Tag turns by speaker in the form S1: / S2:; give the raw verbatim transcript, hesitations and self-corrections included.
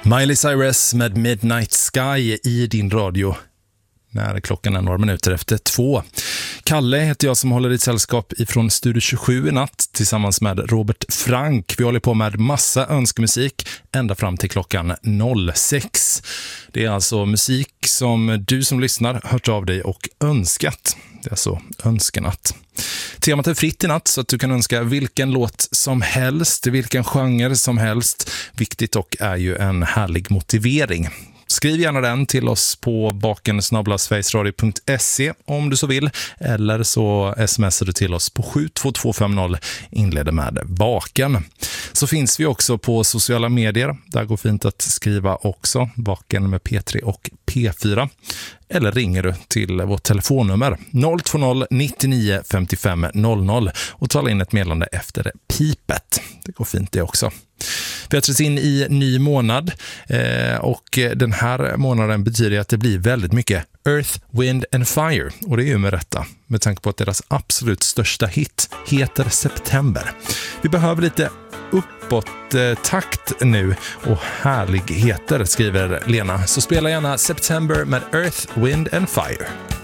S1: Miley Cyrus med Midnight Sky i din radio. När klockan är några minuter efter två. Kalle heter jag som håller i sällskap ifrån Studio tjugosju i natt tillsammans med Robert Frank. Vi håller på med massa önskemusik ända fram till klockan sex. Det är alltså musik som du som lyssnar hört av dig och önskat. Det är alltså önskenatt. Temat är fritt i natt så att du kan önska vilken låt som helst, vilken genre som helst. Viktigt dock är ju en härlig motivering. Skriv gärna den till oss på baken snabel-a sverigesradio punkt se om du så vill. Eller så smsar du till oss på sju två två fem noll, inleder med baken. Så finns vi också på sociala medier. Där går fint att skriva också. Baken med P tre och P fyra. Eller ringer du till vårt telefonnummer noll två noll nittionio femtiofem noll noll och tala in ett meddelande efter pipet. Det går fint det också. Vi har trätt in i ny månad eh, och den här månaden betyder att det blir väldigt mycket Earth, Wind and Fire. Och det är ju med rätta, med tanke på att deras absolut största hit heter September. Vi behöver lite uppåt eh, takt nu och härligheter, skriver Lena. Så spela gärna September med Earth, Wind and Fire.